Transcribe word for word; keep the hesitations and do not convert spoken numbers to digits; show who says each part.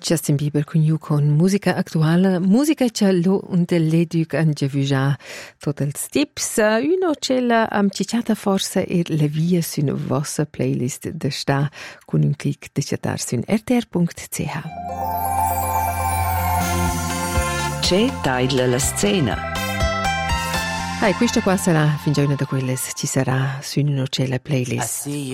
Speaker 1: Justin Bieber con you con musica attuale, musica che lo und l'educ anche vuja tot els tips, uno che la am cicciata forse e la via su una vostra playlist de sta con un clic de chattar su r t r punct c h.
Speaker 2: C'è tailla la scena.
Speaker 1: Ah, questa qua sarà fin già una da quelle ci sarà su una c'è la playlist.